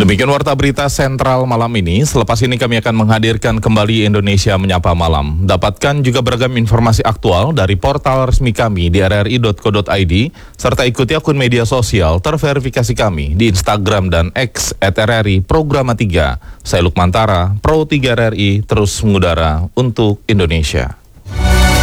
Demikian warta berita sentral malam ini. Selepas ini kami akan menghadirkan kembali Indonesia Menyapa Malam. Dapatkan juga beragam informasi aktual dari portal resmi kami di rri.co.id, serta ikuti akun media sosial terverifikasi kami di Instagram dan X @RRI Programa 3. Saya Lukmantara, Pro 3 RRI, terus mengudara untuk Indonesia.